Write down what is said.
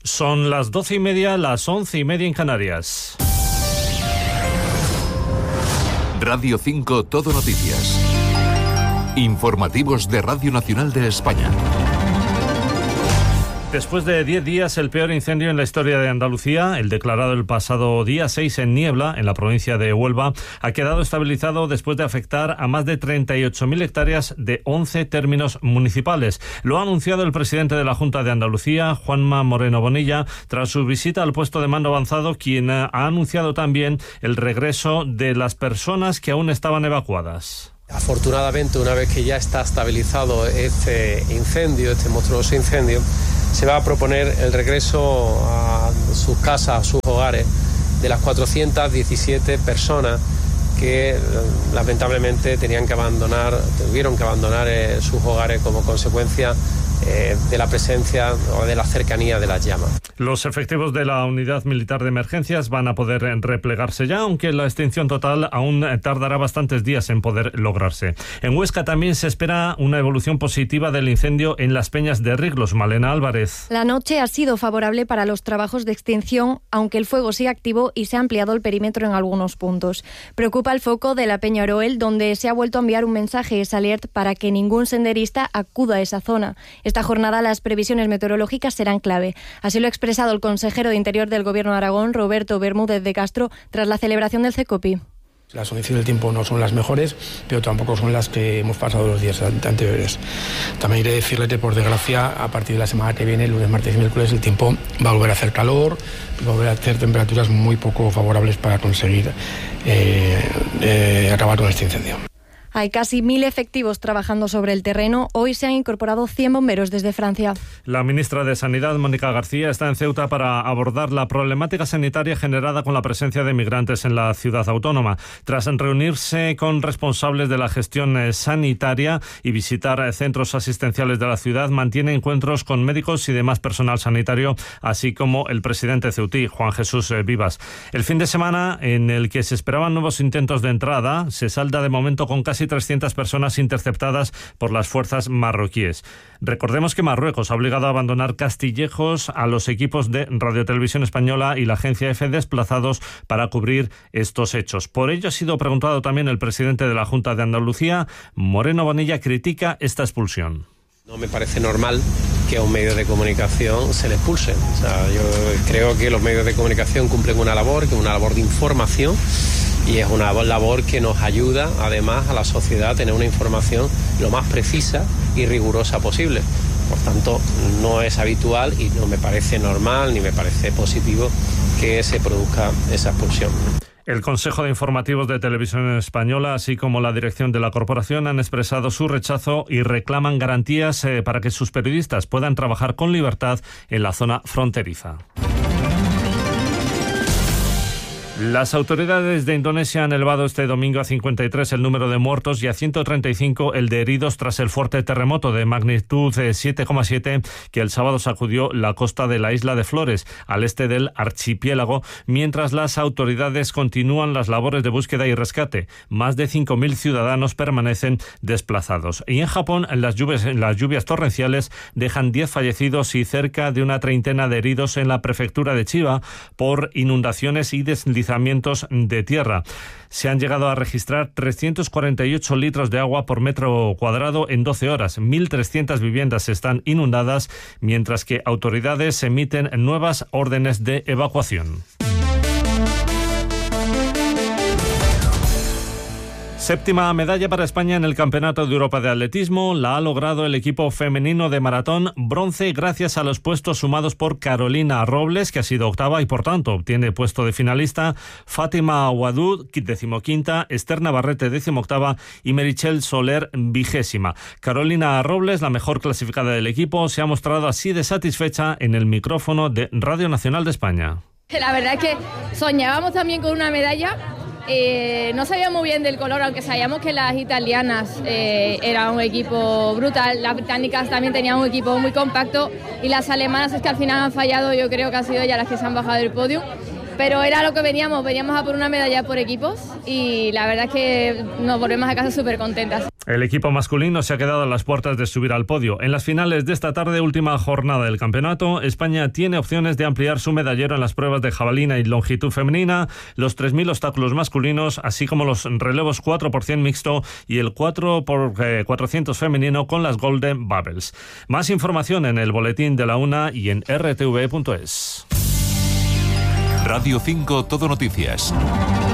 Son las 12:30, las 11:30 en Canarias. Radio 5 Todo Noticias. Informativos de Radio Nacional de España. Después de 10 días, el peor incendio en la historia de Andalucía, el declarado el pasado día 6 en Niebla, en la provincia de Huelva, ha quedado estabilizado después de afectar a más de 38.000 hectáreas de 11 términos municipales. Lo ha anunciado el presidente de la Junta de Andalucía, Juanma Moreno Bonilla, tras su visita al puesto de mando avanzado, quien ha anunciado también el regreso de las personas que aún estaban evacuadas. Afortunadamente, una vez que ya está estabilizado este incendio, este monstruoso incendio, se va a proponer el regreso a sus casas, a sus hogares, de las 417 personas que lamentablemente tuvieron que abandonar sus hogares como consecuencia de la presencia o de la cercanía de las llamas. Los efectivos de la Unidad Militar de Emergencias van a poder replegarse ya, aunque la extinción total aún tardará bastantes días en poder lograrse. En Huesca también se espera una evolución positiva del incendio en las Peñas de Riglos. Malena Álvarez. La noche ha sido favorable para los trabajos de extinción, aunque el fuego sigue activo y se ha ampliado el perímetro en algunos puntos. Preocupa el foco de la Peña Oroel, donde se ha vuelto a enviar un mensaje alert para que ningún senderista acuda a esa zona. Esta jornada las previsiones meteorológicas serán clave. Así lo ha expresado el consejero de Interior del Gobierno de Aragón, Roberto Bermúdez de Castro, tras la celebración del CECOPI. Las condiciones del tiempo no son las mejores, pero tampoco son las que hemos pasado los días anteriores. También iré a decirle que, por desgracia, a partir de la semana que viene, lunes, martes y miércoles, el tiempo va a volver a hacer calor, va a volver a hacer temperaturas muy poco favorables para conseguir acabar con este incendio. Hay casi 1.000 efectivos trabajando sobre el terreno. Hoy se han incorporado 100 bomberos desde Francia. La ministra de Sanidad, Mónica García, está en Ceuta para abordar la problemática sanitaria generada con la presencia de migrantes en la ciudad autónoma. Tras reunirse con responsables de la gestión sanitaria y visitar centros asistenciales de la ciudad, mantiene encuentros con médicos y demás personal sanitario, así como el presidente ceutí, Juan Jesús Vivas. El fin de semana, en el que se esperaban nuevos intentos de entrada, se salda de momento con casi 300 personas interceptadas por las fuerzas marroquíes. Recordemos que Marruecos ha obligado a abandonar Castillejos a los equipos de Radio Televisión Española y la agencia EFE desplazados para cubrir estos hechos. Por ello ha sido preguntado también el presidente de la Junta de Andalucía. Moreno Bonilla critica esta expulsión. No me parece normal que a un medio de comunicación se le expulse. O sea, yo creo que los medios de comunicación cumplen una labor, que es una labor de información, y es una labor que nos ayuda además a la sociedad a tener una información lo más precisa y rigurosa posible. Por tanto, no es habitual y no me parece normal ni me parece positivo que se produzca esa expulsión. El Consejo de Informativos de Televisión Española, así como la dirección de la corporación, han expresado su rechazo y reclaman garantías para que sus periodistas puedan trabajar con libertad en la zona fronteriza. Las autoridades de Indonesia han elevado este domingo a 53 el número de muertos y a 135 el de heridos tras el fuerte terremoto de magnitud 7,7 que el sábado sacudió la costa de la isla de Flores, al este del archipiélago, mientras las autoridades continúan las labores de búsqueda y rescate. Más de 5.000 ciudadanos permanecen desplazados. Y en Japón, las lluvias torrenciales dejan 10 fallecidos y cerca de una treintena de heridos en la prefectura de Chiba por inundaciones y deslizamientos de tierra. Se han llegado a registrar 348 litros de agua por metro cuadrado en 12 horas. 1.300 viviendas están inundadas, mientras que autoridades emiten nuevas órdenes de evacuación. Séptima medalla para España en el Campeonato de Europa de Atletismo. La ha logrado el equipo femenino de maratón, bronce, gracias a los puestos sumados por Carolina Robles, que ha sido octava y por tanto obtiene puesto de finalista, Fátima Ouaddoud, 15ª, Esther Navarrete, 18ª y Merichel Soler, 20ª. Carolina Robles, la mejor clasificada del equipo, se ha mostrado así de satisfecha en el micrófono de Radio Nacional de España. La verdad es que soñábamos también con una medalla. No sabíamos muy bien del color, aunque sabíamos que las italianas eran un equipo brutal, las británicas también tenían un equipo muy compacto y las alemanas es que al final han fallado, yo creo que han sido ellas las que se han bajado del podio, pero era lo que veníamos a por una medalla por equipos y la verdad es que nos volvemos a casa súper contentas. El equipo masculino se ha quedado a las puertas de subir al podio. En las finales de esta tarde, última jornada del campeonato, España tiene opciones de ampliar su medallero en las pruebas de jabalina y longitud femenina, los 3.000 obstáculos masculinos, así como los relevos 4 por 100 mixto y el 4 por 400 femenino con las Golden Bubbles. Más información en el boletín de la UNA y en rtv.es. Radio 5 Todo Noticias.